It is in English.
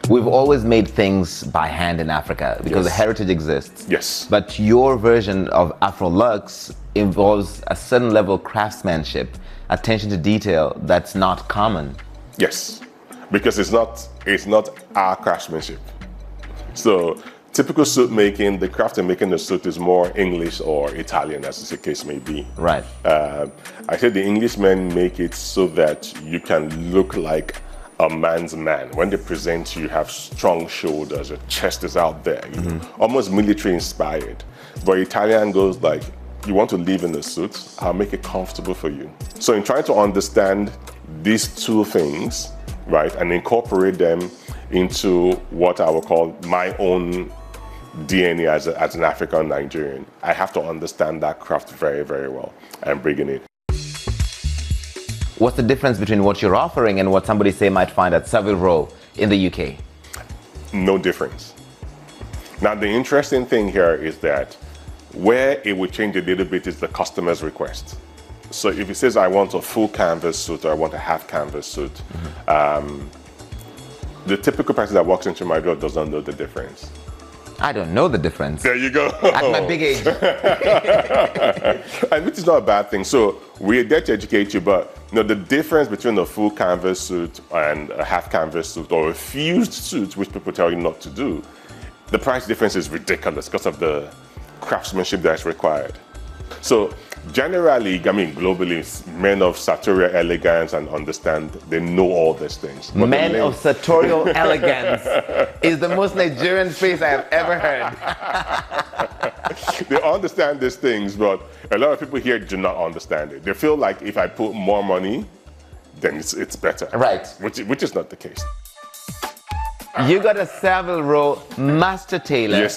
We've always made things by hand in Africa because the Yes. heritage exists. Yes. But your version of Afro-Lux involves a certain level of craftsmanship, attention to detail that's not common. Yes, because it's not our craftsmanship. So typical suit making, the craft of making the suit is more English or Italian, as the case may be. Right. I said the Englishmen make it so that you can look like a man's man. When they present you, have strong shoulders, your chest is out there, you know, almost military inspired. But Italian goes like, you want to live in a suit, I'll make it comfortable for you. So in trying to understand these two things, right, and incorporate them into what I would call my own DNA as an African Nigerian, I have to understand that craft very, very well and bring it in. What's the difference between what you're offering and what somebody say might find at Savile Row in the UK? No difference. Now the interesting thing here is that where it would change a little bit is the customer's request. So if he says, I want a full canvas suit or I want a half canvas suit, the typical person that walks into my door doesn't know the difference. I don't know the difference. There you go. At my big age. And which is not a bad thing. So we're there to educate you, but you know, the difference between a full canvas suit and a half canvas suit or a fused suit, which people tell you not to do, the price difference is ridiculous because of the craftsmanship that's required. So generally, I mean, globally, men of sartorial elegance and understand, they know all these things. But Men of sartorial elegance is the most Nigerian phrase I have ever heard. They understand these things, but a lot of people here do not understand it. They feel like if I put more money, then it's better. Right. Which is not the case. You got a Savile Row master tailor Yes,